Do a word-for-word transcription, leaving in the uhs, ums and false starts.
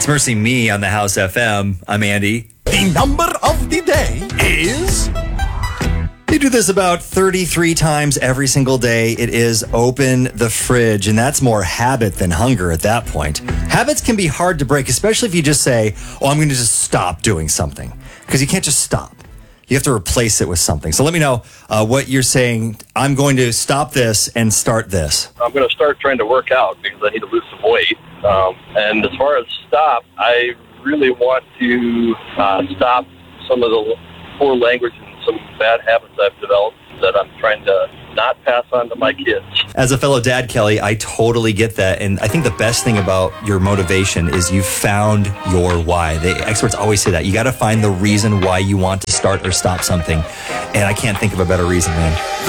Mercy Me on the House F M. I'm Andy. The number of the day is... You do this about thirty-three times every single day. It is open the fridge, and that's more habit than hunger at that point. Habits can be hard to break, especially if you just say, oh, I'm going to just stop doing something. Because you can't just stop. You have to replace it with something. So let me know uh, what you're saying. I'm going to stop this and start this. I'm going to start trying to work out because I need to lose some weight. Um, and as far as stop, I really want to uh, stop some of the poor language and some bad habits I've developed that I'm trying to not pass on to my kids. As a fellow dad, Kelly, I totally get that. And I think the best thing about your motivation is you found your why. The experts always say that. You got to find the reason why you want to start or stop something. And I can't think of a better reason, man.